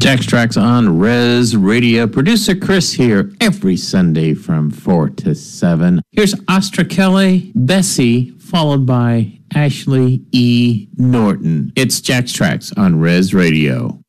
Jack's Tracks on Res Radio. Producer Chris here every Sunday from 4 to 7. Here's Astra Kelly, Bessie, followed by Ashley E. Norton. It's Jack's Tracks on Res Radio.